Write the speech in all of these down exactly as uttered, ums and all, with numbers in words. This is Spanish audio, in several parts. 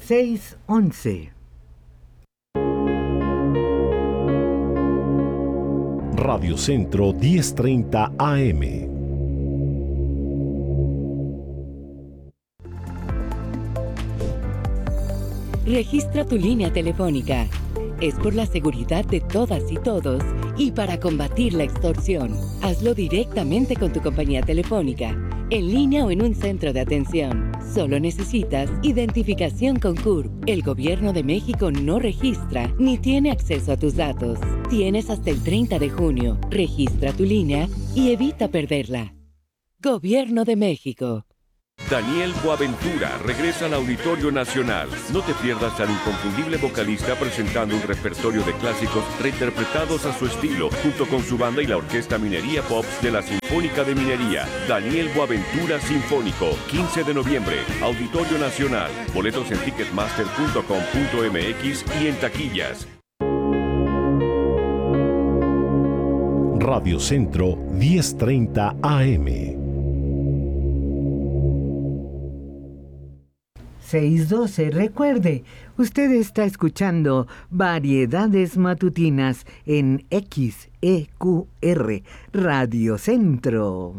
seis once. Radio Centro diez treinta A M. Registra tu línea telefónica. Es por la seguridad de todas y todos y para combatir la extorsión. Hazlo directamente con tu compañía telefónica, en línea o en un centro de atención. Solo necesitas identificación con C U R P. El Gobierno de México no registra ni tiene acceso a tus datos. Tienes hasta el treinta de junio. Registra tu línea y evita perderla. Gobierno de México. Daniel Boaventura regresa al Auditorio Nacional. No te pierdas al inconfundible vocalista presentando un repertorio de clásicos reinterpretados a su estilo, junto con su banda y la Orquesta Minería Pops de la Sinfónica de Minería. Daniel Boaventura Sinfónico, quince de noviembre, Auditorio Nacional. Boletos en ticketmaster punto com punto m x y en taquillas. Radio Centro diez treinta A M. seis doce. Recuerde, usted está escuchando Variedades Matutinas en X E Q R Radio Centro.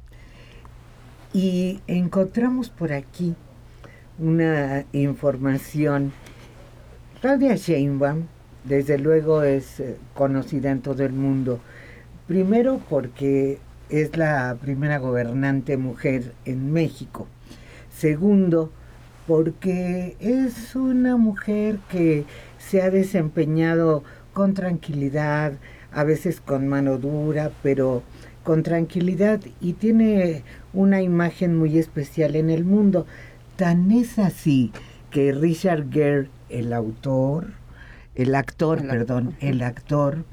Y encontramos por aquí una información. Claudia Sheinbaum, desde luego, es eh, conocida en todo el mundo. Primero porque es la primera gobernante mujer en México. Segundo, porque es una mujer que se ha desempeñado con tranquilidad, a veces con mano dura, pero con tranquilidad, y tiene una imagen muy especial en el mundo. Tan es así que Richard Gere, el autor, el actor, el perdón, actor. el actor,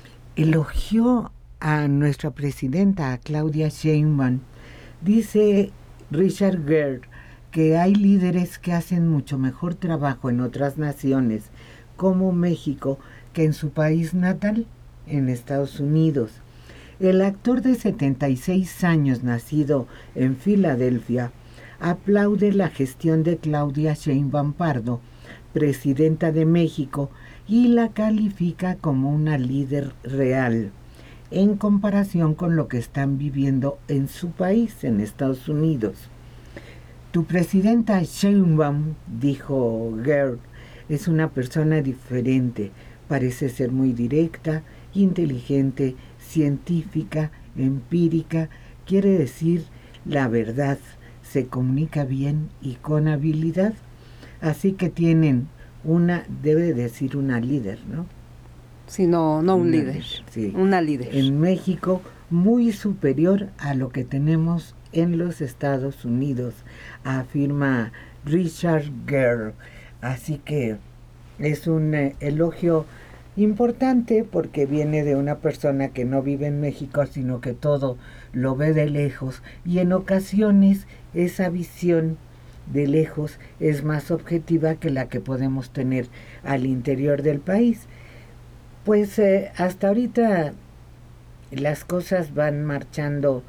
elogió a nuestra presidenta, a Claudia Sheinbaum. Dice Richard Gere que hay líderes que hacen mucho mejor trabajo en otras naciones, como México, que en su país natal, en Estados Unidos. El actor de setenta y seis años, nacido en Filadelfia, aplaude la gestión de Claudia Sheinbaum Pardo, presidenta de México, y la califica como una líder real, en comparación con lo que están viviendo en su país, en Estados Unidos. Tu presidenta Sheinbaum, dijo Gere, es una persona diferente, parece ser muy directa, inteligente, científica, empírica, quiere decir la verdad, se comunica bien y con habilidad, así que tienen una, debe decir una líder, ¿no? Sí, no, no un una líder, líder sí. una líder. En México, muy superior a lo que tenemos en los Estados Unidos, afirma Richard Gere. Así que es un eh, elogio importante porque viene de una persona que no vive en México, sino que todo lo ve de lejos, y en ocasiones esa visión de lejos es más objetiva que la que podemos tener al interior del país. Pues eh, hasta ahorita las cosas van marchando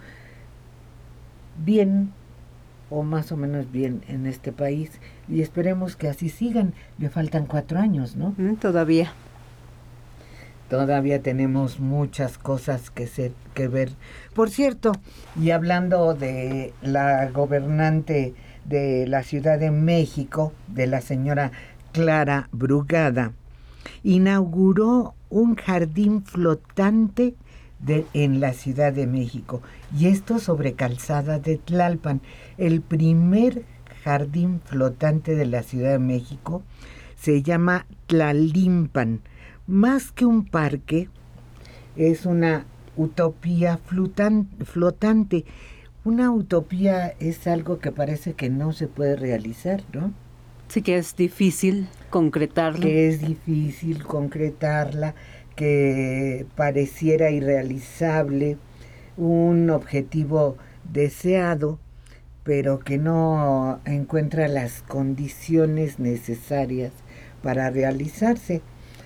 bien, o más o menos bien, en este país, y esperemos que así sigan. Le faltan cuatro años, ¿no? Mm, todavía. Todavía tenemos muchas cosas que, ser, que ver. Por cierto, y hablando de la gobernante de la Ciudad de México, de la señora Clara Brugada, inauguró un jardín flotante De, en la Ciudad de México, y esto sobre Calzada de Tlalpan. El primer jardín flotante de la Ciudad de México se llama Tlalimpan. Más que un parque, es una utopía flotan, flotante. Una utopía es algo que parece que no se puede realizar, ¿no? Sí, que es difícil concretarlo. Que es difícil concretarla, que pareciera irrealizable, un objetivo deseado, pero que no encuentra las condiciones necesarias para realizarse.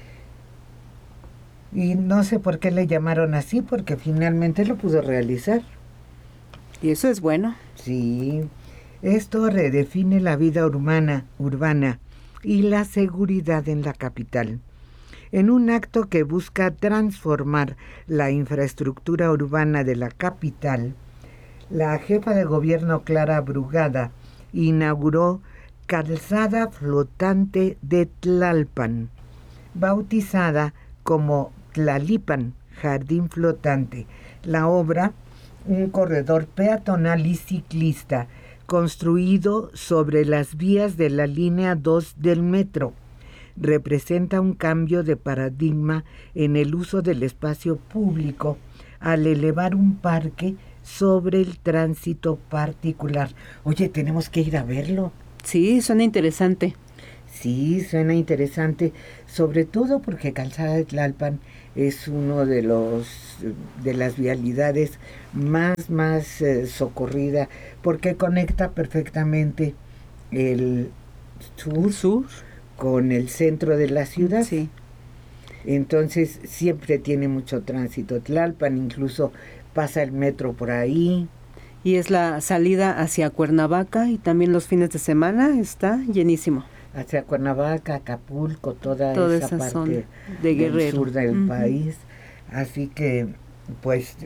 Y no sé por qué le llamaron así, porque finalmente lo pudo realizar. Y eso es bueno. Sí, esto redefine la vida urbana, urbana y la seguridad en la capital. En un acto que busca transformar la infraestructura urbana de la capital, la jefa de gobierno Clara Brugada inauguró Calzada Flotante de Tlalpan, bautizada como Tlalipan, Jardín Flotante. La obra, un corredor peatonal y ciclista construido sobre las vías de la línea dos del metro, representa un cambio de paradigma en el uso del espacio público al elevar un parque sobre el tránsito particular. Oye, tenemos que ir a verlo. Sí, suena interesante. Sí, suena interesante, sobre todo porque Calzada de Tlalpan es uno de los de las vialidades más más eh, socorrida, porque conecta perfectamente el sur, sur con el centro de la ciudad. Sí. Entonces siempre tiene mucho tránsito Tlalpan, incluso pasa el metro por ahí. Y es la salida hacia Cuernavaca y también los fines de semana está llenísimo. Hacia Cuernavaca, Acapulco, toda, toda esa, esa parte zona de del Guerrero. sur del Uh-huh. país. Así que, pues,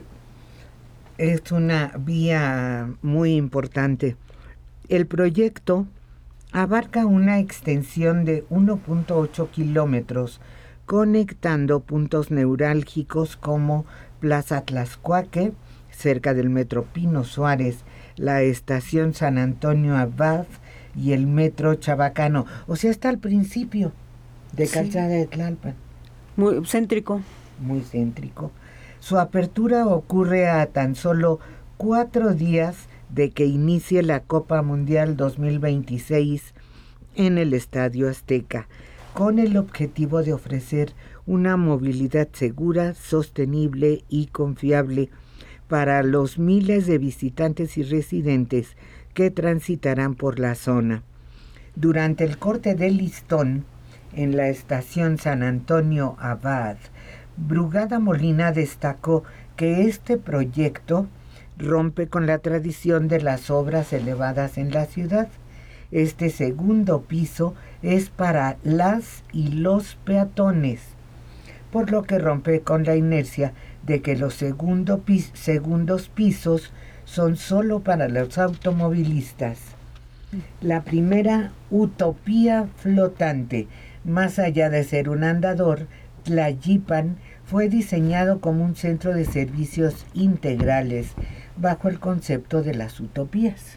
es una vía muy importante. El proyecto abarca una extensión de uno punto ocho kilómetros, conectando puntos neurálgicos como Plaza Tlaxcuaque, cerca del Metro Pino Suárez, la Estación San Antonio Abad y el Metro Chabacano. O sea, está al principio de Calzada sí. de Tlalpan. Muy céntrico. Muy céntrico. Su apertura ocurre a tan solo cuatro días de que inicie la Copa Mundial dos mil veintiséis en el Estadio Azteca, con el objetivo de ofrecer una movilidad segura, sostenible y confiable para los miles de visitantes y residentes que transitarán por la zona. Durante el corte del listón en la estación San Antonio Abad, Brugada Molina destacó que este proyecto rompe con la tradición de las obras elevadas en la ciudad. Este segundo piso es para las y los peatones, por lo que rompe con la inercia de que los segundo pis- segundos pisos son solo para los automovilistas. La primera utopía flotante, más allá de ser un andador, Tlalpan fue diseñado como un centro de servicios integrales bajo el concepto de las utopías.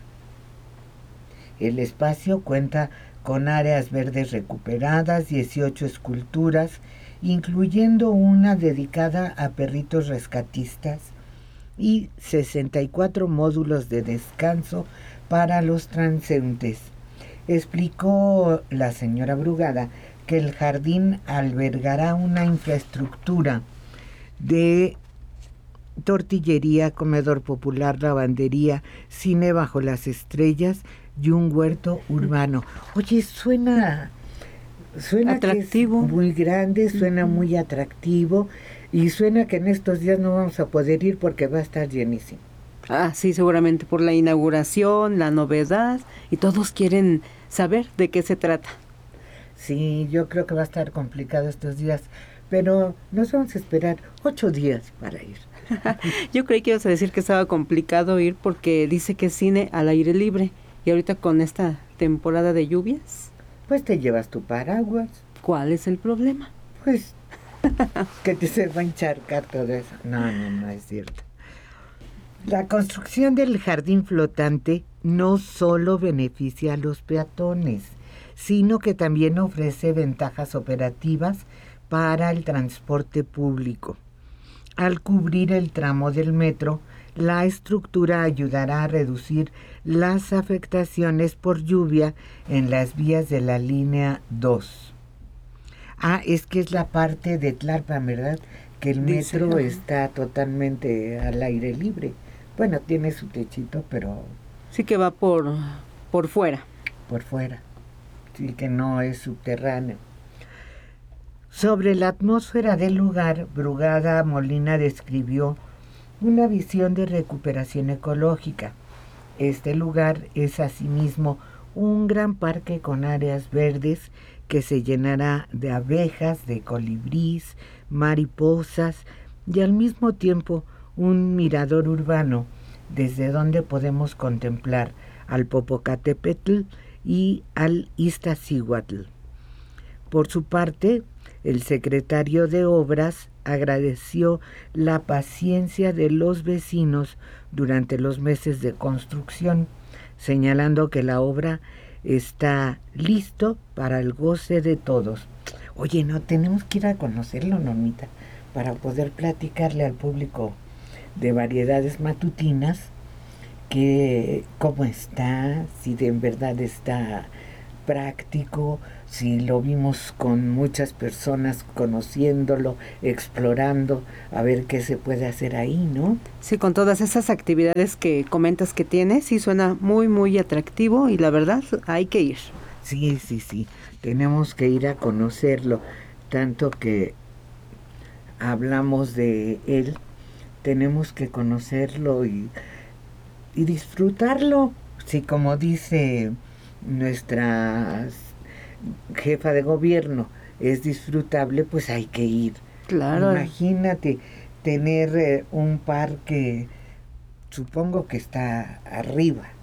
El espacio cuenta con áreas verdes recuperadas, dieciocho esculturas, incluyendo una dedicada a perritos rescatistas, y sesenta y cuatro módulos de descanso para los transeúntes. Explicó la señora Brugada que el jardín albergará una infraestructura de tortillería, comedor popular, lavandería, cine bajo las estrellas y un huerto urbano. Oye, suena... Suena atractivo. Que es muy grande, suena uh-huh. muy atractivo, y suena que en estos días no vamos a poder ir porque va a estar llenísimo. Ah, sí, seguramente por la inauguración, la novedad, y todos quieren saber de qué se trata. Sí, yo creo que va a estar complicado estos días, pero nos vamos a esperar ocho días para ir. Yo creí que ibas a decir que estaba complicado ir porque dice que es cine al aire libre, y ahorita con esta temporada de lluvias... Pues te llevas tu paraguas. ¿Cuál es el problema? Pues que te se va a encharcar todo eso. No, no, no es cierto. La construcción del jardín flotante no solo beneficia a los peatones, sino que también ofrece ventajas operativas para el transporte público. Al cubrir el tramo del metro, la estructura ayudará a reducir las afectaciones por lluvia en las vías de la línea dos. Ah, es que es la parte de Tlalpan, ¿verdad? Que el Dice, metro ¿no? está totalmente al aire libre. Bueno, tiene su techito, pero... Sí que va por, por fuera. Por fuera. Sí, que no es subterráneo. Sobre la atmósfera del lugar, Brugada Molina describió una visión de recuperación ecológica. Este lugar es asimismo un gran parque con áreas verdes que se llenará de abejas, de colibrís, mariposas y al mismo tiempo un mirador urbano desde donde podemos contemplar al Popocatépetl y al Iztaccíhuatl. Por su parte, el secretario de Obras agradeció la paciencia de los vecinos durante los meses de construcción, señalando que la obra está listo para el goce de todos. Oye, no, tenemos que ir a conocerlo, Normita, para poder platicarle al público de Variedades Matutinas que cómo está, si de en verdad está práctico, si lo vimos con muchas personas conociéndolo, explorando, a ver qué se puede hacer ahí, ¿no? Sí, con todas esas actividades que comentas que tiene, sí suena muy, muy atractivo y la verdad hay que ir. Sí, sí, sí, tenemos que ir a conocerlo, tanto que hablamos de él, tenemos que conocerlo y, y disfrutarlo. Sí, como dice nuestra jefa de gobierno, es disfrutable, pues hay que ir. Claro. Imagínate tener eh, un parque, supongo que está arriba,